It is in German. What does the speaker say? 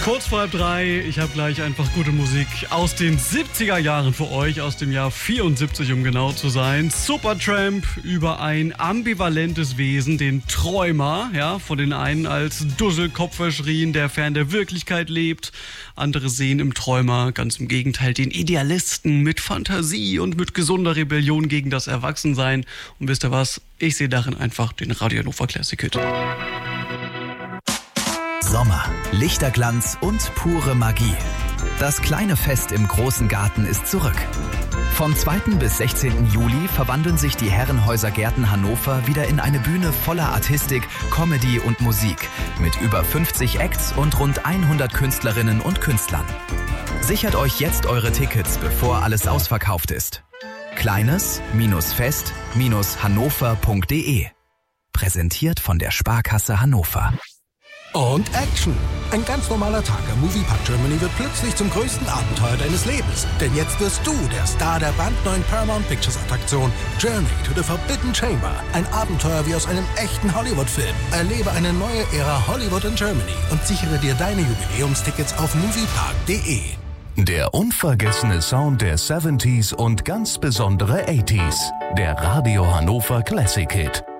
Kurz vor halb 3, ich habe gleich einfach gute Musik aus den 70er Jahren für euch, aus dem Jahr 74, um genau zu sein. Supertramp über ein ambivalentes Wesen, den Träumer, ja, von den einen als Dusselkopf verschrien, der fern der Wirklichkeit lebt. Andere sehen im Träumer ganz im Gegenteil den Idealisten mit Fantasie und mit gesunder Rebellion gegen das Erwachsensein. Und wisst ihr was? Ich sehe darin einfach den Radio Hannover Classic Hit. Sommer, Lichterglanz und pure Magie. Das kleine Fest im großen Garten ist zurück. Vom 2. bis 16. Juli verwandeln sich die Herrenhäuser Gärten Hannover wieder in eine Bühne voller Artistik, Comedy und Musik mit über 50 Acts und rund 100 Künstlerinnen und Künstlern. Sichert euch jetzt eure Tickets, bevor alles ausverkauft ist. Kleines-Fest-Hannover.de. Präsentiert von der Sparkasse Hannover. Und Action! Ein ganz normaler Tag am Moviepark Germany wird plötzlich zum größten Abenteuer deines Lebens. Denn jetzt wirst du der Star der brandneuen Paramount Pictures Attraktion Journey to the Forbidden Chamber. Ein Abenteuer wie aus einem echten Hollywood-Film. Erlebe eine neue Ära Hollywood in Germany und sichere dir deine Jubiläumstickets auf moviepark.de. Der unvergessene Sound der 70s und ganz besondere 80s. Der Radio Hannover Classic Hit.